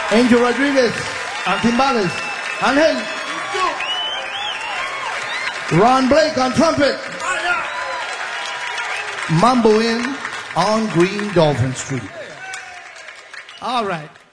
Angel Rodriguez on timbales. Angel. Ron Blake on trumpet. Mambo Inn on Green Dolphin Street. All right.